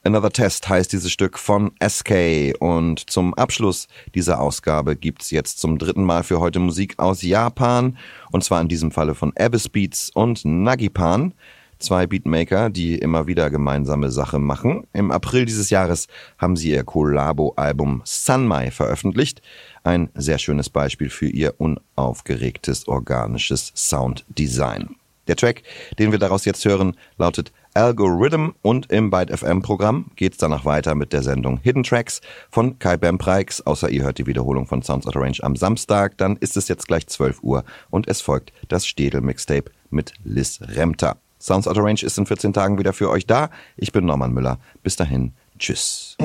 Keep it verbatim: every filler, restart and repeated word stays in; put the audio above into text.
Another Test heißt dieses Stück von S K. Und zum Abschluss dieser Ausgabe gibt's jetzt zum dritten Mal für heute Musik aus Japan. Und zwar in diesem Falle von Abyss Beats und Nagipan. Zwei Beatmaker, die immer wieder gemeinsame Sache machen. Im April dieses Jahres haben sie ihr Collabo-Album Sanmai veröffentlicht. Ein sehr schönes Beispiel für ihr unaufgeregtes, organisches Sounddesign. Der Track, den wir daraus jetzt hören, lautet Algorithm und im Byte F M-Programm geht's danach weiter mit der Sendung Hidden Tracks von Kai Bempreix. Außer ihr hört die Wiederholung von Sounds Out of Range am Samstag, dann ist es jetzt gleich zwölf Uhr und es folgt das Städel-Mixtape mit Liz Remter. Sounds Out of Range ist in vierzehn Tagen wieder für euch da. Ich bin Norman Müller. Bis dahin, tschüss.